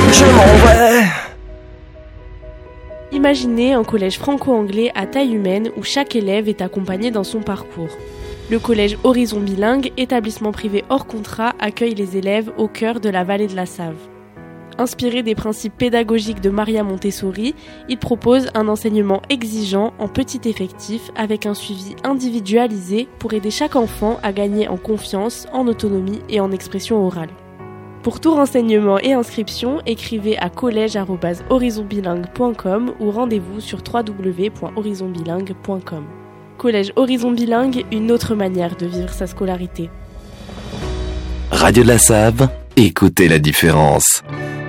je m'en vais. Imaginez un collège franco-anglais à taille humaine où chaque élève est accompagné dans son parcours. Le collège Horizon Bilingue, établissement privé hors contrat, accueille les élèves au cœur de la vallée de la Save. Inspiré des principes pédagogiques de Maria Montessori, il propose un enseignement exigeant en petit effectif avec un suivi individualisé pour aider chaque enfant à gagner en confiance, en autonomie et en expression orale. Pour tout renseignement et inscription, écrivez à collège@horizonbilingue.com ou rendez-vous sur www.horizonbilingue.com. Collège Horizon Bilingue, une autre manière de vivre sa scolarité. Radio de la Save, écoutez la différence.